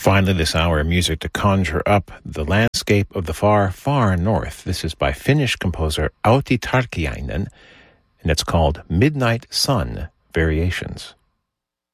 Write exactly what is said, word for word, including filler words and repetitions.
Finally, this hour of music to conjure up the landscape of the far, far north. This is by Finnish composer Outi Tarkiainen, and it's called Midnight Sun Variations.